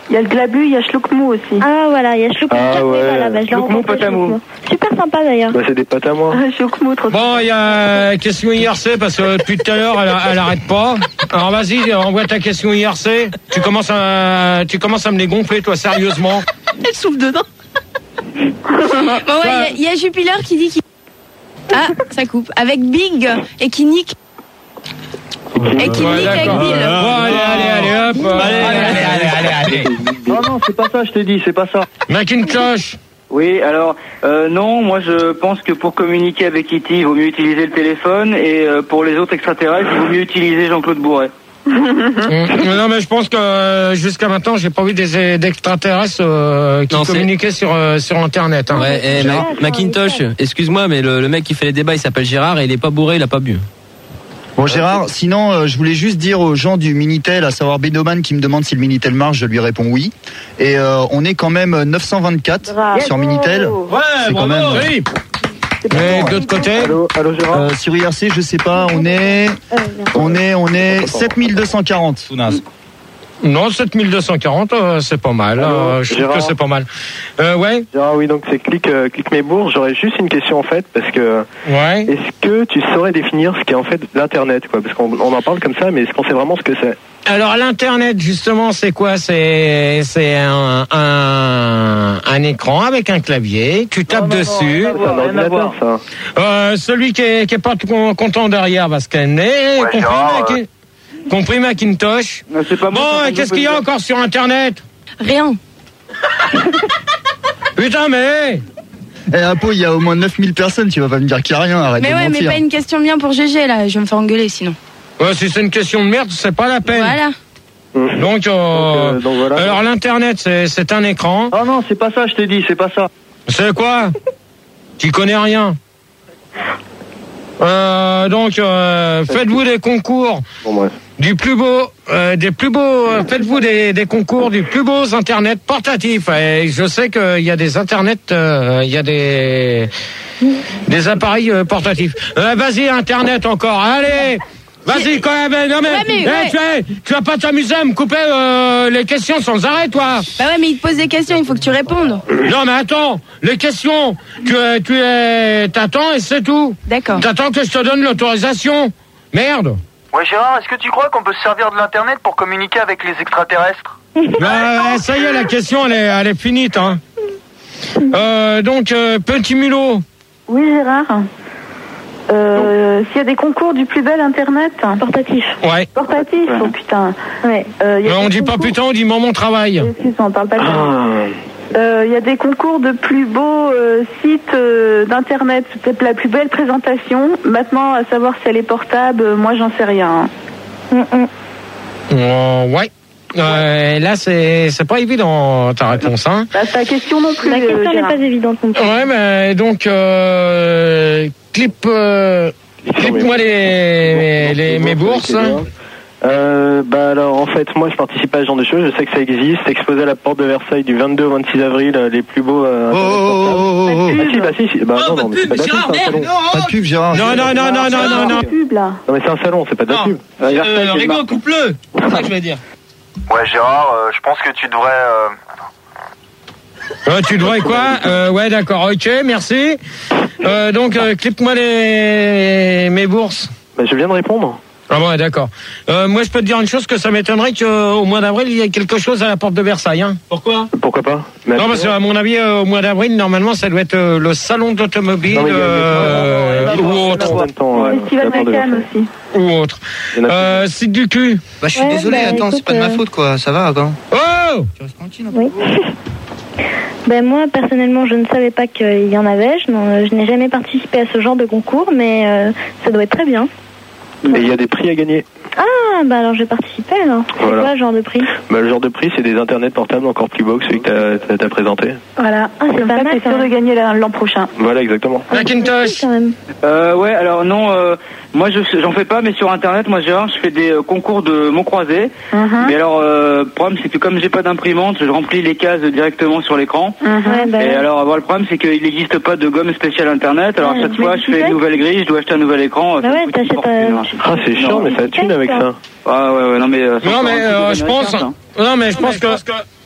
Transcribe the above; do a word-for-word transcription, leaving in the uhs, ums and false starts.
Il y a le Glabu, il y a Schloukmou aussi. Ah voilà, il y a Schloukmou. Ah ouais. Voilà, bah, je l'ai Schloukmou, rencontré, Potamou. Schloukmou. Super sympa d'ailleurs. Bah, c'est des potes à moi. Schloukmou, trop Bon, il y a question I R C parce que depuis tout à l'heure, elle, elle arrête pas. Alors vas-y, envoie ta question I R C. Tu commences à, tu commences à me les gonfler, toi, sérieusement. Elle souffle dedans. Bon, ouais, il y, y a Jupiler qui dit qu'il... Ah, ça coupe. Avec Big et qui nique. Et qui Ouais, nique avec d'accord. Bill. Bon, allez, allez, allez, hop. Allez, allez, allez, allez, allez. Non, non, c'est pas ça, je t'ai dit, c'est pas ça. Macintosh. Oui, alors euh, non, moi je pense que pour communiquer avec E T, il vaut mieux utiliser le téléphone et euh, pour les autres extraterrestres, il vaut mieux utiliser Jean-Claude Bourret. Non, mais je pense que euh, jusqu'à maintenant, j'ai pas vu des d'extraterrestres euh, qui Non, c'est- communiquaient sur euh, sur Internet. Hein. Ouais, eh, Ma- Gérard, Macintosh, excuse-moi, mais le, le mec qui fait les débats, il s'appelle Gérard et il est pas bourré, il a pas bu. Bon Gérard, sinon euh, je voulais juste dire aux gens du Minitel, à savoir Benoman qui me demande si le Minitel marche, je lui réponds oui. Et euh, on est quand même neuf cent vingt-quatre Bravo. sur Minitel. Ouais, C'est quand bravo. même- Oui. Mais de l'autre côté, Allô, allô Gérard. Euh, sur I R C, je sais pas, on est Euh, merci. on est on est sept mille deux cent quarante. non, sept mille deux cent quarante, euh, c'est pas mal. Allô, euh, je trouve Gérard. que c'est pas mal. Euh, ouais, Gérard, oui, donc c'est clic, euh, clic mes bourses. J'aurais juste une question en fait, parce que ouais. est-ce que tu saurais définir ce qu'est en fait l'internet, quoi? Parce qu'on on en parle comme ça, mais est-ce qu'on sait vraiment ce que c'est? Alors l'internet justement c'est quoi? C'est c'est un, un un écran avec un clavier. Tu tapes dessus. C'est un ordinateur, ça. Euh, celui qui est, qui est pas con- content derrière va scanner. compris, Mac- compris Macintosh. Non, c'est pas moi, Bon, c'est et qu'est-ce qu'il y a encore sur Internet? Rien. Putain mais. Eh Apo, il y a au moins neuf mille personnes, tu vas pas me dire qu'il y a rien, arrête Mais de ouais, mais mentir. pas une question bien pour G G là, je vais me faire engueuler sinon. Ouais, si c'est une question de merde, c'est pas la peine. Voilà. Hum. Donc, euh, euh, donc voilà. alors l'internet c'est c'est un écran. Ah non, c'est pas ça, je t'ai dit, c'est pas ça. C'est quoi? Tu connais rien. Euh, donc, euh, faites-vous des concours Bon bref. du plus beau, euh, des plus beaux, euh, faites-vous des, des concours du plus beaux internet portatifs. Et je sais qu'il y a des internets, euh, il y a des des appareils euh, portatifs. Euh, vas-y internet encore, allez. Vas-y quand même, non mais, Ouais, mais, eh, ouais. tu, vas, tu vas pas t'amuser à me couper euh, les questions sans arrêt, toi. Bah ouais, mais il te pose des questions, il faut que tu répondes. Non mais attends, les questions, tu es, tu es, t'attends et c'est tout. D'accord. T'attends que je te donne l'autorisation. Merde. Ouais Gérard, est-ce que tu crois qu'on peut se servir de l'internet pour communiquer avec les extraterrestres? Bah, ça y est, la question elle est, elle est finie, hein. Euh, donc euh, petit mulot. Oui, Gérard. Euh, s'il y a des concours du plus bel internet Portatif. Ouais. portatif, oh putain. Ouais. Euh, il y a Mais on des dit pas concours- putain, on dit moment travail. Excuse-moi, on parle pas de ça. Ah. Euh, Il y a des concours de plus beaux euh, sites euh, d'internet, peut-être la plus belle présentation. Maintenant, à savoir si elle est portable, euh, moi j'en sais rien. Mm, mm. Euh, ouais. Euh, là c'est c'est pas évident ta réponse, hein. Bah, ta question non plus. La question euh, n'est Gérard. pas évidente non plus. Ouais, mais donc euh, clip, euh, clip-moi les, les mes bourses. Euh, bah alors en fait moi je participe à ce genre de choses, je sais que ça existe, c'est exposé à la porte de Versailles du vingt-deux au vingt-six avril, euh, les plus beaux euh, Oh, internet oh, portables. oh, oh, oh. Ah si, bah si, si. Bah non, non, mais c'est pas de la pub, c'est un salon. Pas de pub Gérard. Non, non, non, non, non, non, non. Pub, là. Non mais c'est un salon, c'est pas de la Non. pub. À Versailles, Euh, c'est une Rigo, marque. coupe-le. C'est ça que je vais dire. Ouais Gérard, euh, je pense que tu devrais... Euh... Euh, tu devrais quoi? euh, Ouais, d'accord, ok, merci. Euh, donc euh, clip-moi les mes bourses. Bah je viens de répondre. Ah ouais, d'accord. Euh, moi, je peux te dire une chose, que ça m'étonnerait qu'au mois d'avril, il y ait quelque chose à la porte de Versailles. Hein. Pourquoi? Pourquoi pas? Mais Non, parce qu'à mon avis, euh, au mois d'avril, normalement, ça doit être euh, le salon d'automobile Non, mais il y a- euh, il y a- ou autre. en même temps, Le euh, Festival la porte de Macan Versailles. aussi. Ou autre. Il y en a Euh, site du cul. Bah, je suis Ouais, désolé, bah, attends, écoute, c'est pas de ma euh, faute, quoi. Ça va, quoi. Oh Tu restes tranquille. Oui. Ben moi personnellement je ne savais pas qu'il y en avait, je, n'en- je n'ai jamais participé à ce genre de concours, mais euh, ça doit être très bien. Et il y a des prix à gagner. Ah bah alors je vais participer alors. C'est Voilà. quoi ce genre de prix? Bah, le genre de prix, c'est des internets portables encore plus beaux que celui que t'as- t'as t'as présenté. Voilà. Ah, c'est Comme pas ça, mal, t'es sûr ça. de gagner l'an l'an prochain. Voilà, exactement. Macintosh. Quand même. Euh, ouais, alors non, euh, moi je j'en fais pas, mais sur internet, moi Gérard, je fais des euh, concours de mots croisés. Mhm. Mais alors, euh, le problème c'est que comme j'ai pas d'imprimante, je remplis les cases directement sur l'écran. Mhm. Ouais, bah, Et alors, avoir le problème c'est qu'il n'existe pas de gomme spéciale internet. Alors Ouais, à chaque mais fois, tu je fais sais- une nouvelle grille, je dois acheter un nouvel écran. Bah ça me ouais, coûte t'achètes, une fortune, euh, hein. tu- Ah, c'est chiant, mais ça thune avec ça. Ah ouais, ouais, non mais. euh, Non, c'est mais encore un euh, truc je pense. américain, Non, mais je pense que.